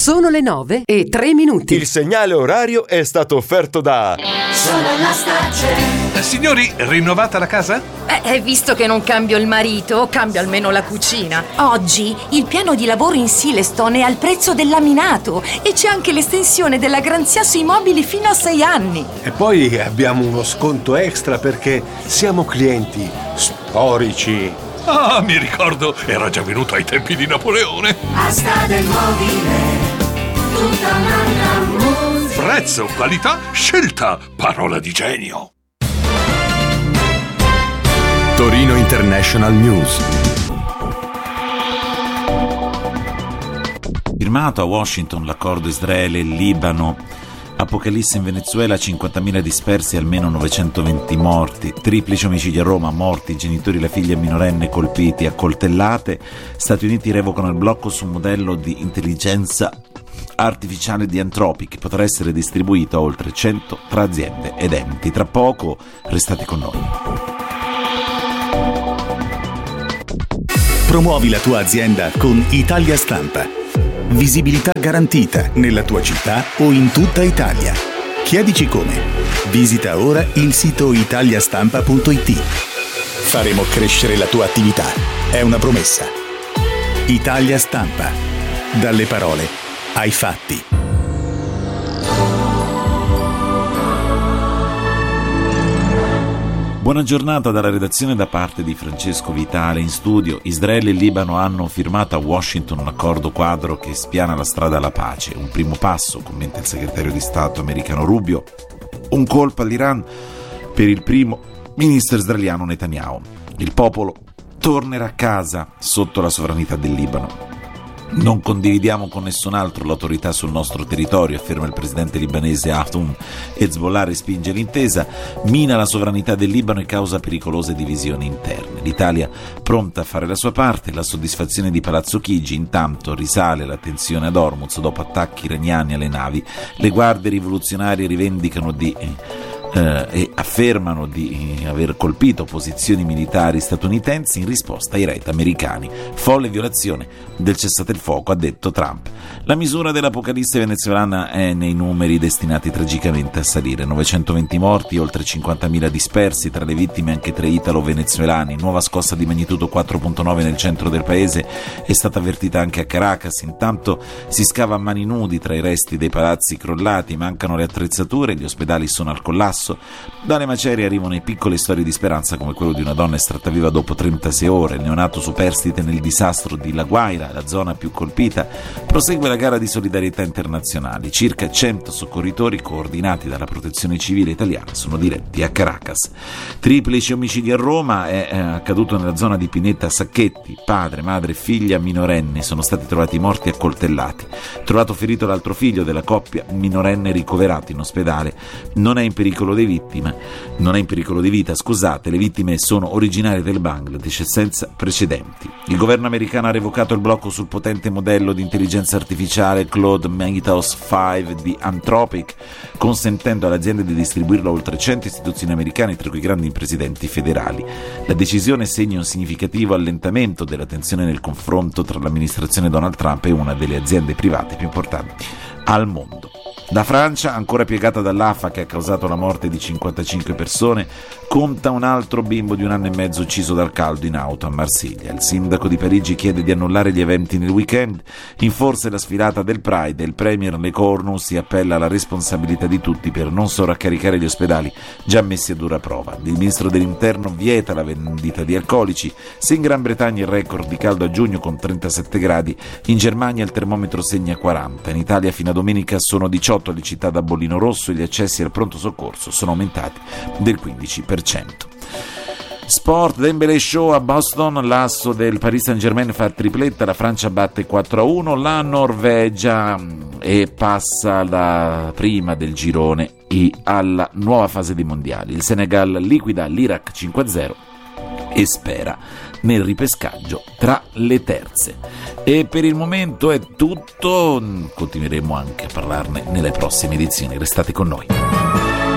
Sono le 9:03. Il segnale orario è stato offerto da Sonolastarce. Signori, rinnovata la casa? Visto che non cambio il marito, cambio almeno la cucina. Oggi il piano di lavoro in Silestone è al prezzo del laminato e c'è anche l'estensione della garanzia sui mobili fino a 6 anni. E poi abbiamo uno sconto extra perché siamo clienti storici. Ah, mi ricordo, era già venuto ai tempi di Napoleone. Asta del mobile, tutta un'altra musica. Prezzo, qualità, scelta, parola di genio. Torino International News. Firmato a Washington l'accordo Israele-Libano. Apocalisse in Venezuela, 50.000 dispersi e almeno 920 morti. Triplici omicidi a Roma, morti, genitori e la figlia minorenne colpiti a coltellate. Stati Uniti revocano il blocco su un modello di intelligenza artificiale di Anthropic che potrà essere distribuito a oltre 100 tra aziende ed enti. Tra poco, restate con noi. Promuovi la tua azienda con Italia Stampa. Visibilità garantita nella tua città o in tutta Italia. Chiedici come. Visita ora il sito italiastampa.it. Faremo crescere la tua attività. È una promessa. Italia Stampa. Dalle parole ai fatti. Buona giornata dalla redazione da parte di Francesco Vitale. In studio, Israele e Libano hanno firmato a Washington un accordo quadro che spiana la strada alla pace. Un primo passo, commenta il segretario di Stato americano Rubio, un colpo all'Iran per il primo ministro israeliano Netanyahu. Il popolo tornerà a casa sotto la sovranità del Libano. Non condividiamo con nessun altro l'autorità sul nostro territorio, afferma il presidente libanese Haftoum. Hezbollah respinge l'intesa, mina la sovranità del Libano e causa pericolose divisioni interne. L'Italia pronta a fare la sua parte. La soddisfazione di Palazzo Chigi. Intanto risale la tensione ad Hormuz dopo attacchi iraniani alle navi. Le guardie rivoluzionarie rivendicano e affermano di aver colpito posizioni militari statunitensi in risposta ai raid americani. Folle violazione del cessate il fuoco, ha detto Trump. La misura dell'apocalisse venezuelana è nei numeri destinati tragicamente a salire. 920 morti, oltre 50.000 dispersi, tra le vittime anche 3 italo-venezuelani. Nuova scossa di magnitudo 4.9 nel centro del paese è stata avvertita anche a Caracas. Intanto si scava a mani nudi tra i resti dei palazzi crollati, mancano le attrezzature, gli ospedali sono al collasso. Dalle macerie arrivano le piccole storie di speranza come quello di una donna estratta viva dopo 36 ore, il neonato superstite nel disastro di La Guaira, la zona più colpita. Prosegue la gara di solidarietà internazionali. Circa 100 soccorritori coordinati dalla protezione civile italiana sono diretti a Caracas. Triplici omicidi a Roma, è accaduto nella zona di Pineta Sacchetti. Padre, madre e figlia minorenni sono stati trovati morti accoltellati. Trovato ferito l'altro figlio della coppia minorenne ricoverato in ospedale. Non è in pericolo di vita, le vittime sono originarie del Bangladesh senza precedenti. Il governo americano ha revocato il blocco sul potente modello di intelligenza artificiale Claude Mythos 5 di Anthropic, consentendo alle aziende di distribuirlo a oltre 100 istituzioni americane, tra cui grandi presidenti federali. La decisione segna un significativo allentamento della tensione nel confronto tra l'amministrazione Donald Trump e una delle aziende private più importanti al mondo. La Francia, ancora piegata dall'afa che ha causato la morte di 55 persone, conta un altro bimbo di 1 anno e mezzo ucciso dal caldo in auto a Marsiglia. Il sindaco di Parigi chiede di annullare gli eventi nel weekend. In forse la sfilata del Pride, il premier Le Cornu si appella alla responsabilità di tutti per non sovraccaricare gli ospedali già messi a dura prova. Il ministro dell'interno vieta la vendita di alcolici. Se in Gran Bretagna il record di caldo a giugno con 37 gradi, in Germania il termometro segna 40. In Italia fino a domenica sono 18 le città da bollino rosso e gli accessi al pronto soccorso sono aumentati del 15%. Sport, Dembélé show a Boston, l'asso del Paris Saint-Germain fa tripletta, la Francia batte 4-1, la Norvegia e passa la prima del girone e alla nuova fase dei mondiali. Il Senegal liquida l'Iraq 5-0 e spera nel ripescaggio tra le terze. E per il momento è tutto, continueremo anche a parlarne nelle prossime edizioni, restate con noi.